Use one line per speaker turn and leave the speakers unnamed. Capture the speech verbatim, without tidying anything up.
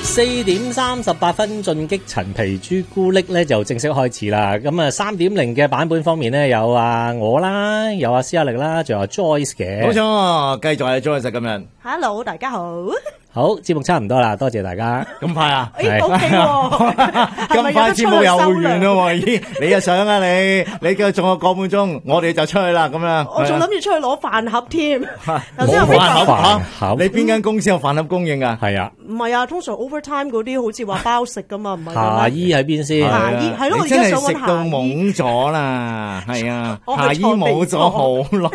四點三十八分進擊陳皮朱古力咧就正式開始啦。咁啊，三點零嘅版本方面咧有啊我啦，有阿施亞力啦，仲有 Joyce 嘅。
冇錯，繼續係 Joyce 今日。
Hello，大家好。
好，節目差唔多啦，多謝大家。
咁快啊？
誒，O K 喎，
咁快節目又完啦喎！咦，你又想啊你？你嘅仲有個半鐘，我哋就出去啦咁樣。
我仲諗住出去攞飯盒添。頭
冇飯盒
嚇？
你邊間公司有飯盒供應啊？
係啊。
唔係啊，通常 overtime 嗰啲好似話包食噶嘛，唔係
夏衣喺邊先？
夏衣係咯，我而家想揾夏衣。
你真係食到懵咗啦，係啊，
我去
夏衣冇咗好耐。